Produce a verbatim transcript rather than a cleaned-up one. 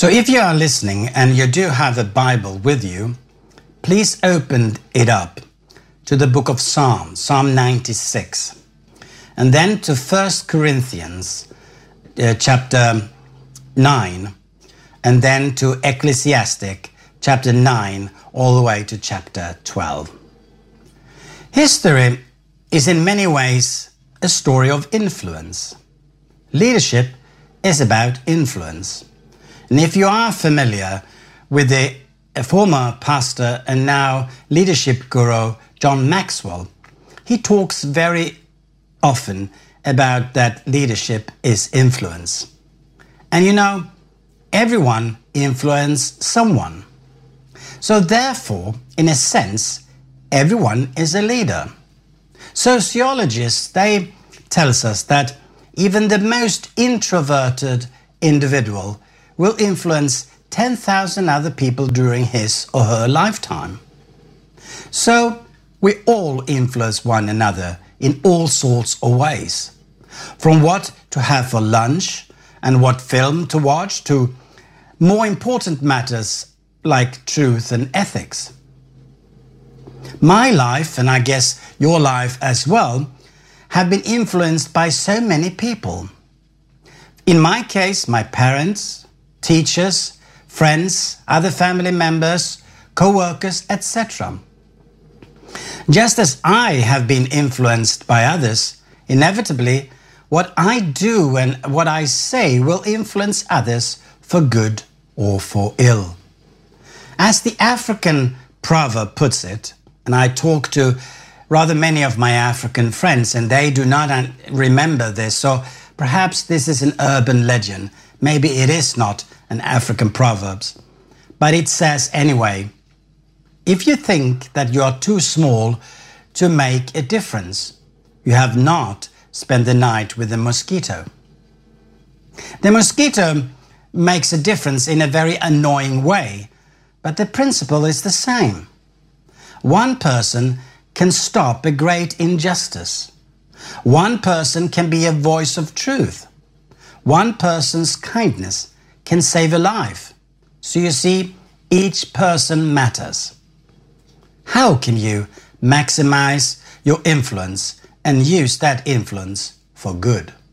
So if you are listening and you do have a Bible with you, please open it up to the book of Psalms, Psalm ninety-six, and then to First Corinthians uh, chapter nine, and then to Ecclesiastic chapter nine, all the way to chapter twelve. History is in many ways a story of influence. Leadership is about influence. And if you are familiar with the former pastor and now leadership guru John Maxwell, he talks very often about that leadership is influence. And you know, everyone influences someone. So therefore, in a sense, everyone is a leader. Sociologists, they tell us that even the most introverted individual will influence ten thousand other people during his or her lifetime. So we all influence one another in all sorts of ways. From what to have for lunch and what film to watch to more important matters like truth and ethics. My life, and I guess your life as well, have been influenced by so many people. In my case, my parents, teachers, friends, other family members, co-workers, et cetera. Just as I have been influenced by others, inevitably, what I do and what I say will influence others for good or for ill. As the African proverb puts it, and I talk to rather many of my African friends and they do not remember this, so perhaps this is an urban legend. Maybe it is not an African proverb, but it says anyway, if you think that you are too small to make a difference, you have not spent the night with a mosquito. The mosquito makes a difference in a very annoying way, but the principle is the same. One person can stop a great injustice. One person can be a voice of truth. One person's kindness can save a life. So you see, each person matters. How can you maximize your influence and use that influence for good?